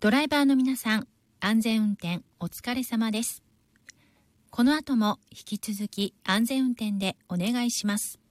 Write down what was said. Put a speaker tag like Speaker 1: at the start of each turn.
Speaker 1: ドライバーの皆さん、安全運転お疲れ様です。この後も引き続き安全運転でお願いします。